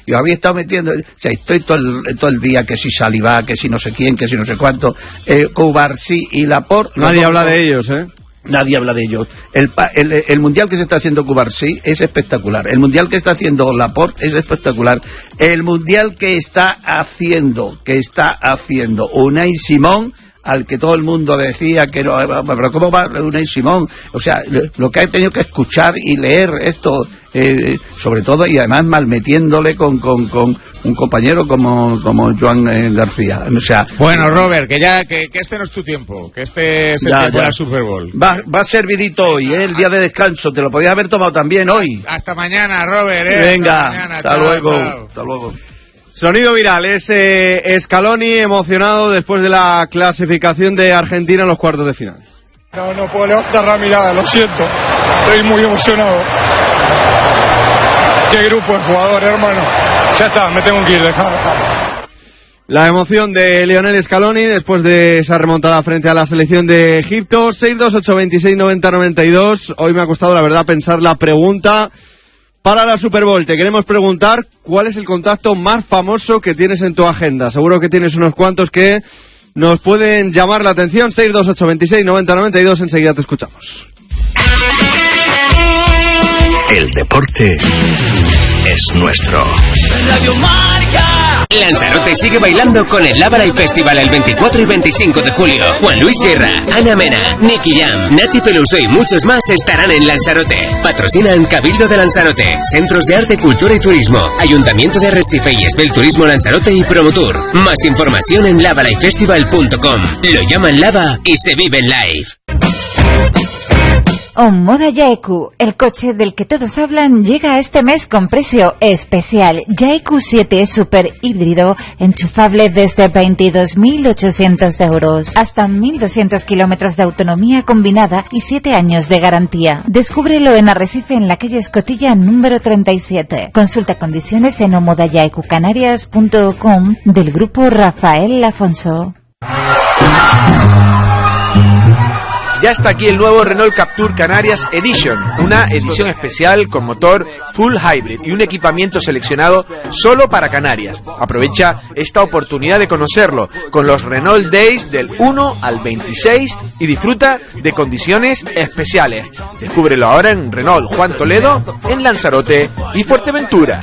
Yo había estado metiendo, o sea, estoy todo el día que si Saliba, que si no sé quién, que si no sé cuánto, Cubarsí y Laporte. Nadie habla de ellos, ¿eh? Nadie habla de ellos. El mundial que se está haciendo Cubarsí es espectacular. El mundial que está haciendo Laporte es espectacular. El mundial que está haciendo Unai Simón, al que todo el mundo decía que no, pero ¿cómo va Unai Simón? O sea, lo que ha tenido que escuchar y leer esto, sobre todo, y además malmetiéndole con un compañero como Joan García. O sea, bueno, Robert, que este no es tu tiempo, que este es el tiempo de la Super Bowl. Va servidito hoy, el día de descanso, te lo podías haber tomado también hoy. Hasta mañana, Robert. Venga, mañana. Hasta luego. Sonido viral, es Scaloni emocionado después de la clasificación de Argentina en los cuartos de final. No puedo levantar la mirada, lo siento. Estoy muy emocionado. Qué grupo de jugadores, hermano. Ya está, me tengo que ir, dejar. La emoción de Lionel Scaloni después de esa remontada frente a la selección de Egipto. 628269092. Hoy me ha costado, la verdad, pensar la pregunta para la Super Bowl. Te queremos preguntar cuál es el contacto más famoso que tienes en tu agenda. Seguro que tienes unos cuantos que nos pueden llamar la atención. 628269092. Enseguida te escuchamos. El deporte es nuestro. Radio Marca. Lanzarote sigue bailando con el Lava Live Festival el 24 y 25 de julio. Juan Luis Guerra, Ana Mena, Nicky Jam, Nati Peluso y muchos más estarán en Lanzarote. Patrocinan Cabildo de Lanzarote, Centros de Arte, Cultura y Turismo, Ayuntamiento de Arrecife y Esbel Turismo Lanzarote y Promotur. Más información en lavalifefestival.com. Lo llaman Lava y se vive en live. Omoda Yaeku, el coche del que todos hablan, llega este mes con precio especial. Yaeku 7 Super híbrido, enchufable desde 22.800 euros. Hasta 1.200 kilómetros de autonomía combinada y 7 años de garantía. Descúbrelo en Arrecife, en la calle Escotilla número 37. Consulta condiciones en omodayaecucanarias.com del grupo Rafael Afonso. Ya está aquí el nuevo Renault Captur Canarias Edition, una edición especial con motor full hybrid y un equipamiento seleccionado solo para Canarias. Aprovecha esta oportunidad de conocerlo con los Renault Days del 1 al 26 y disfruta de condiciones especiales. Descúbrelo ahora en Renault Juan Toledo, en Lanzarote y Fuerteventura.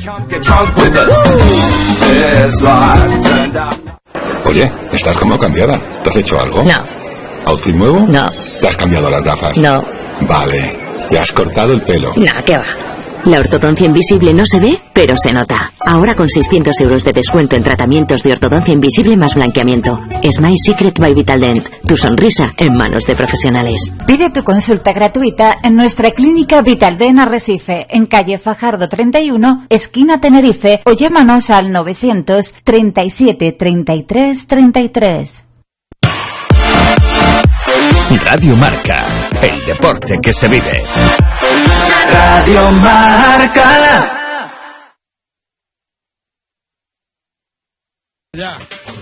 Oye, estás como cambiada. ¿Te has hecho algo? No. ¿Outfit nuevo? No. ¿Te has cambiado las gafas? No. Vale. ¿Te has cortado el pelo? No, ¿qué va? La ortodoncia invisible no se ve, pero se nota. Ahora con 600 euros de descuento en tratamientos de ortodoncia invisible más blanqueamiento. Smile Secret by Vitaldent. Tu sonrisa en manos de profesionales. Pide tu consulta gratuita en nuestra clínica Vitaldent Arrecife, en calle Fajardo 31, esquina Tenerife, o llámanos al 937 33 33. Radio Marca, el deporte que se vive. Radio Marca. Ya.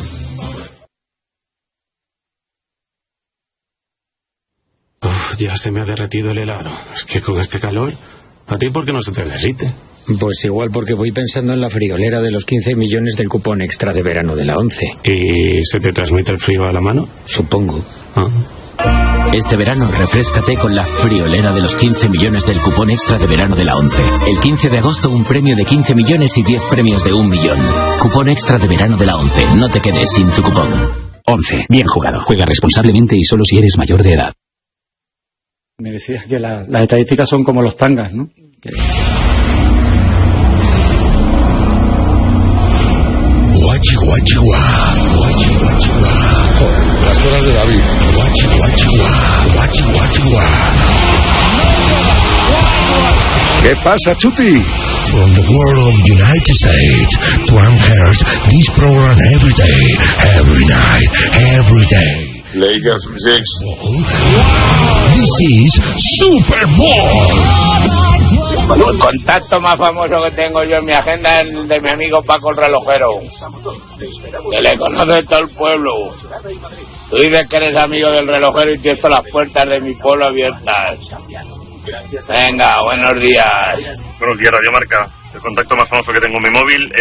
Ya se me ha derretido el helado. Es que con este calor, ¿a ti por qué no se te derrite? Pues igual porque voy pensando en la friolera de los 15 millones del cupón extra de verano de la 11. ¿Y se te transmite el frío a la mano? Supongo. Este verano refréscate con la friolera de los 15 millones del cupón extra de verano de la 11. El 15 de agosto un premio de 15 millones y 10 premios de 1 millón. Cupón extra de verano de la 11. No te quedes sin tu cupón. 11. Bien jugado. Juega responsablemente y solo si eres mayor de edad. Me decías que las estadísticas son como los tangas, ¿no? Guachi, guachi, guá. Guachi, guachi, guá. Joder, las cosas de David. Guachi, guachi, guá. Guachi, guachi, guá. ¿Qué pasa, Chuti? From the world of United States to Amherst, this program every day, every night, every day. Lakers 6. This is Super Bowl. El contacto más famoso que tengo yo en mi agenda es el de mi amigo Paco el relojero, que le conoce todo el pueblo. Tú dices que eres amigo del relojero y tienes todas las puertas de mi pueblo abiertas. Venga, buenos días. Buenos días, Radio Marca. El contacto más famoso que tengo en mi móvil